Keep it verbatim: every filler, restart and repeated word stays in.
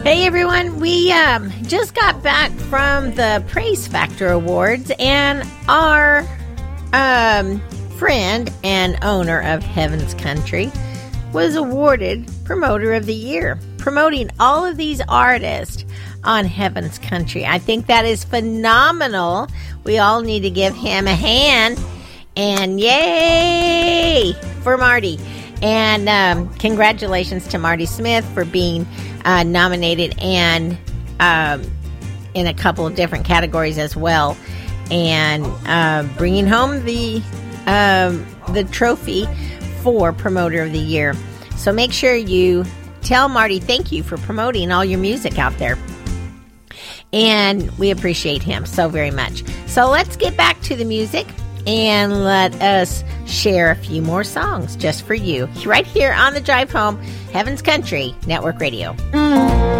Hey everyone, we um, just got back from the Praise Factor Awards, and our um, friend and owner of Heaven's Country was awarded Promoter of the Year, promoting all of these artists on Heaven's Country. I think that is phenomenal. We all need to give him a hand, and yay for Marty. And um, congratulations to Marty Smith for being uh, nominated and um, in a couple of different categories as well, and uh, bringing home the um, the trophy for Promoter of the Year. So make sure you tell Marty thank you for promoting all your music out there. And we appreciate him so very much. So let's get back to the music and let us share a few more songs just for you right here on the drive home, Heaven's Country Network Radio. Mm.